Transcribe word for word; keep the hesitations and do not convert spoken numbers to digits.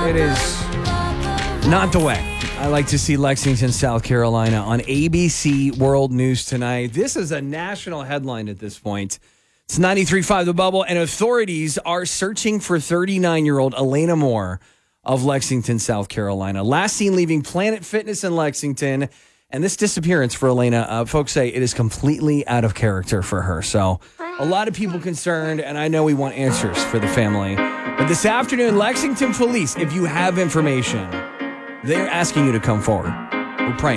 It is not the way I like to see Lexington, South Carolina on A B C World News tonight. This is a national headline at this point. It's ninety-three point five The Bubble, and authorities are searching for thirty-nine-year-old Elena Moore of Lexington, South Carolina. Last seen leaving Planet Fitness in Lexington, and this disappearance for Elena, uh, folks say it is completely out of character for her. So a lot of people concerned, and I know we want answers for the family. But this afternoon, Lexington police, if you have information, they're asking you to come forward. We're praying.